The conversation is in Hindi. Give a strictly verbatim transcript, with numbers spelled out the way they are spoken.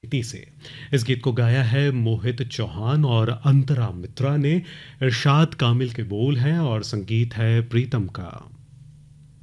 टी से। इस गीत को गाया है मोहित चौहान और अंतरा मित्रा ने। इरशाद कामिल के बोल हैं और संगीत है प्रीतम का।